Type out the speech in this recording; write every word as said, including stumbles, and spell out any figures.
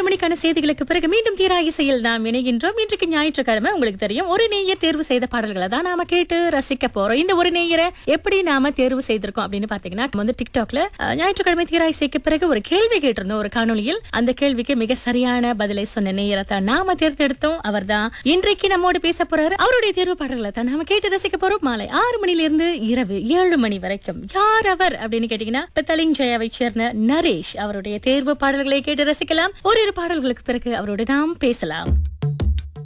ஆறு மணிக்கான செய்திகளுக்கு பிறகு மீண்டும் தீரா இசையில் நாம் இணைகின்றோம். இன்றைக்கு ஞாயிற்றுக்கிழமை, உங்களுக்கு தெரியும், ஒரு நேயர் தேர்வு செய்த பாடல்களை தான் நாம கேட்டு ரசிக்க போறோம். இந்த ஒரு நேயரை எப்படி நாம தேர்வு செய்திருக்கோம் அப்படின்னு பாத்தீங்கன்னா, நம்ம வந்து டிக்டாக்ல அஹ், ஞாயிற்றுக்கிழமை தீரா இசைக்கு பிறகு ஒரு கேள்வி கேட்டிருந்தோம் ஒரு காணொலியில். அந்த கேள்விக்கு மிக சரியான பதிலை சொன்ன நேயரை தான் நாம தேர்ந்தெடுத்தோம். அவர் தான் இன்றைக்கு நம்மோடு பேச போறாரு. அவருடைய தேர்வு பாடல்களை தான் நாம கேட்டு ரசிக்க போறோம். மாலை ஆறு மணில இருந்து இரவு ஏழு மணி வரைக்கும். யார் அவர் அப்படின்னு கேட்டீங்கன்னா, பெத்தலிங் ஜெயாவை சேர்ந்த நரேஷ். அவருடைய தேர்வு பாடல்களை கேட்டு ரசிக்கலாம். ஓரிரு பாடல்களுக்கு பிறகு அவரோடு நாம் பேசலாம்.